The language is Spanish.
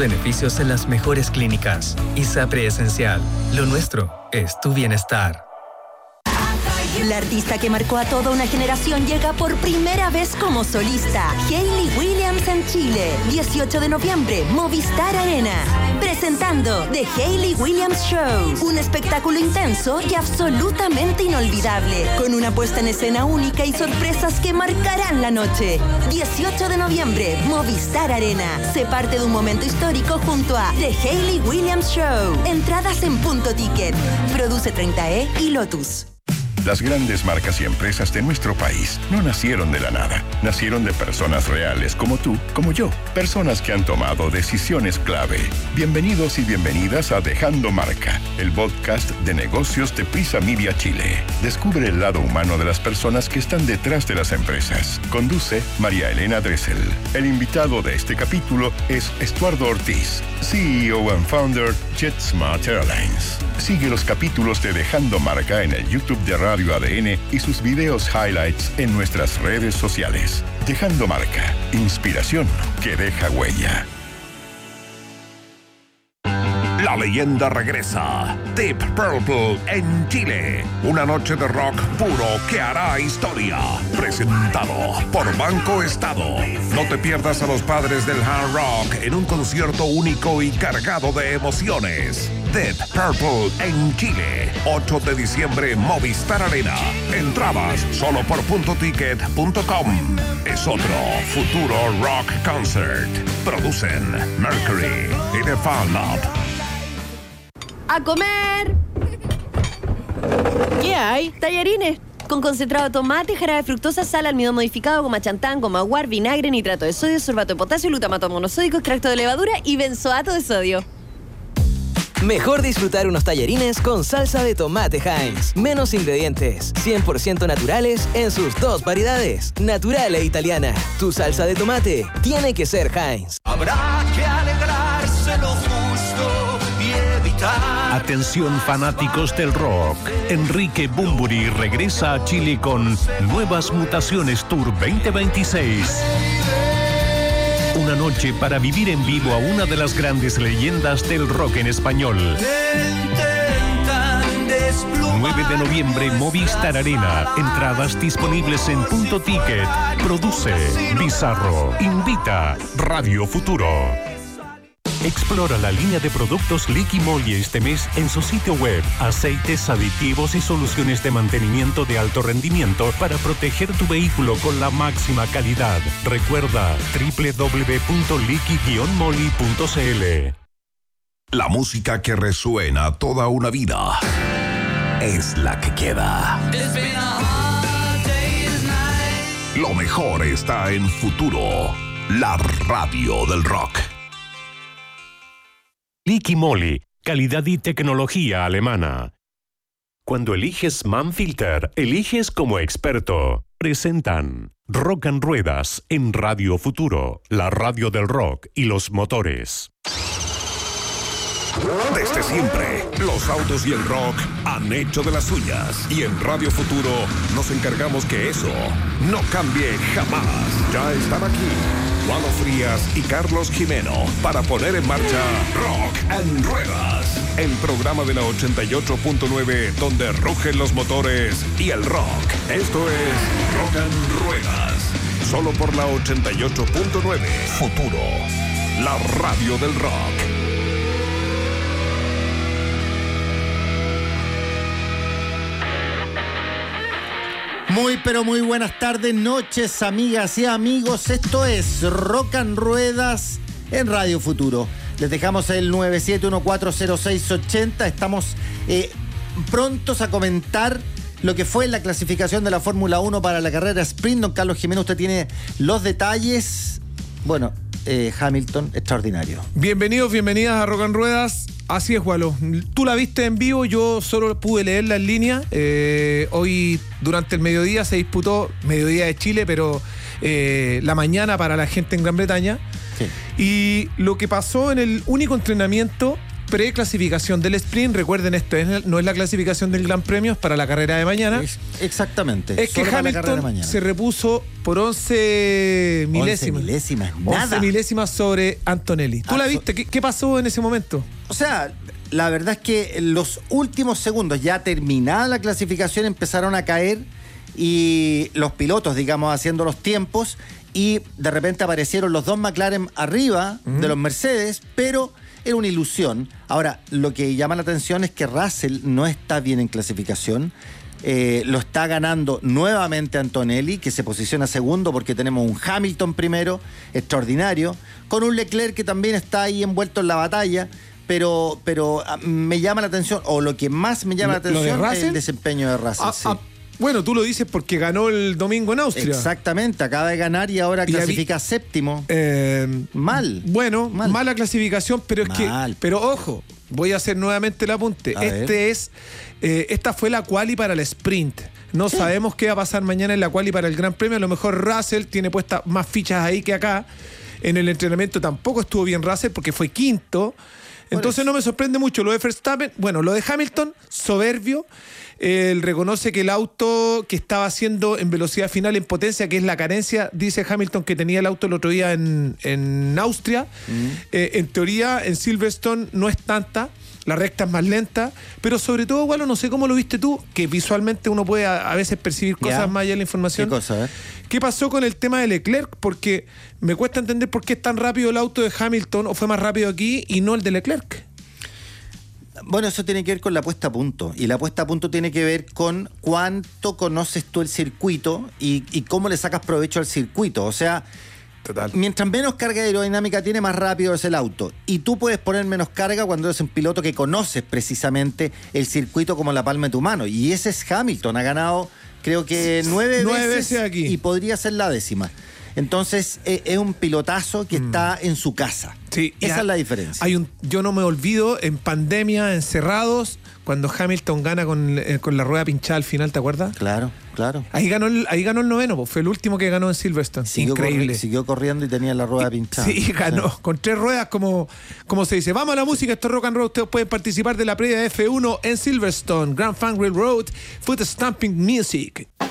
beneficios en las mejores clínicas. ISAPRE Esencial. Lo nuestro es tu bienestar. La artista que marcó a toda una generación llega por primera vez como solista. Hayley Williams en Chile. 18 de noviembre, Movistar Arena. Presentando The Hayley Williams Show. Un espectáculo intenso y absolutamente inolvidable. Con una puesta en escena única y sorpresas que marcarán la noche. 18 de noviembre, Movistar Arena. Se parte de un momento histórico junto a The Hayley Williams Show. Entradas en Punto Ticket. Produce 30E y Lotus. Las grandes marcas y empresas de nuestro país no nacieron de la nada. Nacieron de personas reales como tú, como yo. Personas que han tomado decisiones clave. Bienvenidos y bienvenidas a Dejando Marca, el podcast de negocios de Prisa Media Chile. Descubre el lado humano de las personas que están detrás de las empresas. Conduce María Elena Dressel. El invitado de este capítulo es Estuardo Ortiz, CEO and founder JetSmart Airlines. Sigue los capítulos de Dejando Marca en el YouTube de Radio ADN y sus videos highlights en nuestras redes sociales. Dejando Marca, inspiración que deja huella. La leyenda regresa. Deep Purple en Chile. Una noche de rock puro que hará historia. Presentado por Banco Estado. No te pierdas a los padres del hard rock en un concierto único y cargado de emociones. Deep Purple en Chile. 8 de diciembre, Movistar Arena. Entradas solo por puntoticket.com. Es otro futuro rock concert. Producen Mercury y The Fan Lab. ¡A comer! ¿Qué hay? Tallarines. Con concentrado de tomate, jarabe de fructosa, sal, almidón modificado, goma chantán, goma aguar, vinagre, nitrato de sodio, sorbato de potasio, glutamato monosódico, extracto de levadura y benzoato de sodio. Mejor disfrutar unos tallarines con salsa de tomate Heinz. Menos ingredientes, 100% naturales en sus dos variedades, natural e italiana. Tu salsa de tomate tiene que ser Heinz. Habrá que alegrarse lo justo y evitar. Atención fanáticos del rock. Enrique Bunbury regresa a Chile con Nuevas Mutaciones Tour 2026. Una noche para vivir en vivo a una de las grandes leyendas del rock en español. 9 de noviembre, Movistar Arena. Entradas disponibles en Punto Ticket. Produce Bizarro. Invita Radio Futuro. Explora la línea de productos Liqui Moly este mes en su sitio web. Aceites, aditivos y soluciones de mantenimiento de alto rendimiento para proteger tu vehículo con la máxima calidad. Recuerda www.liqui-moly.cl. La música que resuena toda una vida es la que queda. Lo mejor está en Futuro, la radio del rock. Liqui Moly, calidad y tecnología alemana. Cuando eliges Manfilter, eliges como experto. Presentan Rock and Ruedas en Radio Futuro, la radio del rock y los motores. Desde siempre, los autos y el rock han hecho de las suyas. Y en Radio Futuro nos encargamos que eso no cambie jamás. Ya están aquí Juan Frías y Carlos Jimeno para poner en marcha Rock and Ruedas, el programa de la 88.9 donde rugen los motores y el rock. Esto es Rock and Ruedas, solo por la 88.9 Futuro, la radio del rock. Muy pero muy buenas tardes, noches, amigas y amigos. Esto es Rock and Ruedas en Radio Futuro. Les dejamos el 97140680. Estamos prontos a comentar lo que fue la clasificación de la Fórmula 1 para la carrera sprint. Don Carlos Jimeno, usted tiene los detalles. Bueno, Hamilton, extraordinario. Bienvenidas a Rock and Ruedas. Así es, Walo. Tú la viste en vivo, yo solo pude leerla en línea. Hoy, durante el mediodía, se disputó, mediodía de Chile, pero la mañana para la gente en Gran Bretaña. Sí. Y lo que pasó en el único entrenamiento preclasificación del sprint. Recuerden, esto no es la clasificación del Gran Premio, es para la carrera de mañana. Exactamente. Es que Hamilton se repuso por 11 milésimas. 11 milésimas sobre Antonelli. ¿Tú la viste? ¿Qué pasó en ese momento? O sea, la verdad es que en los últimos segundos, ya terminada la clasificación, empezaron a caer y los pilotos, digamos, haciendo los tiempos, y de repente aparecieron los dos McLaren arriba de los Mercedes, pero era una ilusión. Ahora, lo que llama la atención es que Russell no está bien en clasificación. Lo está ganando nuevamente Antonelli, que se posiciona segundo porque tenemos un Hamilton primero, extraordinario, con un Leclerc que también está ahí envuelto en la batalla. Pero me llama la atención, o lo que más me llama la atención es el desempeño de Russell. Bueno, tú lo dices porque ganó el domingo en Austria. Exactamente, acaba de ganar y ahora clasifica séptimo. Mal. Bueno, mala clasificación, pero pero ojo, voy a hacer nuevamente el apunte. Esta fue la quali para el sprint. No sabemos qué va a pasar mañana en la quali para el Gran Premio. A lo mejor Russell tiene puestas más fichas ahí que acá. En el entrenamiento tampoco estuvo bien Russell porque fue quinto. Entonces no me sorprende mucho lo de Verstappen. Bueno, lo de Hamilton, soberbio. Él reconoce que el auto que estaba haciendo en velocidad final, en potencia, que es la carencia, dice Hamilton, que tenía el auto el otro día en Austria. En teoría, en Silverstone no es tanta. La recta es más lenta, pero sobre todo, Gualo, no sé cómo lo viste tú, que visualmente uno puede a veces percibir cosas más allá de la información. ¿Qué cosa, ¿Qué pasó con el tema de Leclerc? Porque me cuesta entender por qué es tan rápido el auto de Hamilton, o fue más rápido aquí y no el de Leclerc. Bueno, eso tiene que ver con la puesta a punto. Y la puesta a punto tiene que ver con cuánto conoces tú el circuito y cómo le sacas provecho al circuito. O sea, mientras menos carga aerodinámica tiene, más rápido es el auto. Y tú puedes poner menos carga cuando eres un piloto que conoces precisamente el circuito como la palma de tu mano. Y ese es Hamilton. Ha ganado, creo que 9 veces aquí. Y podría ser la 10ª. Entonces, es un pilotazo que está en su casa. Sí, esa es la diferencia. Yo no me olvido, en pandemia, encerrados, cuando Hamilton gana con la rueda pinchada al final, ¿te acuerdas? Claro. Ahí ganó el noveno, fue el último que ganó en Silverstone. Increíble. Siguió corriendo y tenía la rueda pinchada. Sí, ganó, con 3 ruedas, como se dice. Vamos a la música, esto es Rock and Roll. Ustedes pueden participar de la previa F1 en Silverstone, Grand Funk Railroad, Foot Stamping Music.